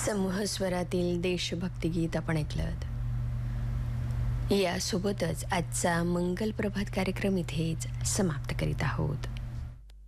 समूह स्वरातील देशभक्ती गीत आपण ऐकलं. यासोबतच आजचा मंगल प्रभात कार्यक्रम इथेच समाप्त करीत आहोत.